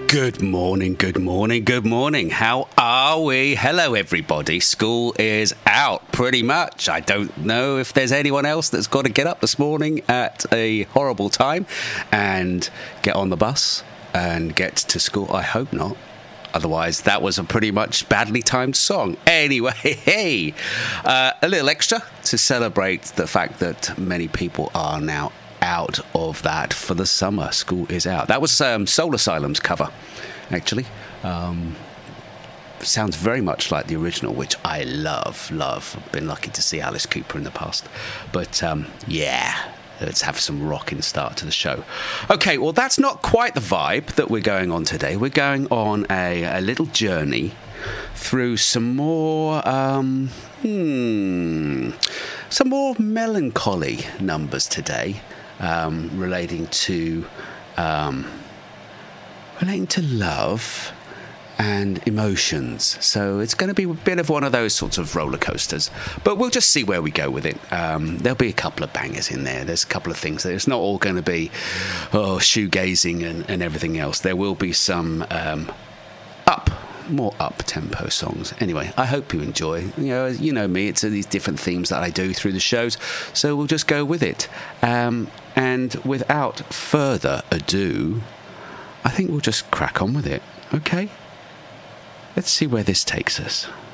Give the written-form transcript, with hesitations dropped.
Good morning, good morning, good morning. How are we? Hello, everybody. School is out, pretty much. I don't know if there's anyone else that's got to get up this morning at a horrible time and get on the bus and get to school. I hope not. Otherwise, that was a pretty much badly timed song. Anyway, hey, a little extra to celebrate the fact that many people are now out of that for the summer. School is out. That was Soul Asylum's cover, actually. Sounds very much like the original, which I love. I've been lucky to see Alice Cooper in the past. But yeah, let's have some rocking start to the show. Okay, well, that's not quite the vibe that we're going on today. We're going on a little journey through some more some more melancholy numbers today, relating to love and emotions. So it's going to be a bit of one of those sorts of roller coasters, but we'll just see where we go with it. There'll be a couple of bangers in there. There's a couple of things. It's not all going to be shoegazing and everything else. There will be some more up-tempo songs. Anyway, I hope you enjoy. You know me, it's these different themes that I do through the shows, so we'll just go with it. And without further ado, I think we'll just crack on with it. Okay? Let's see where this takes us.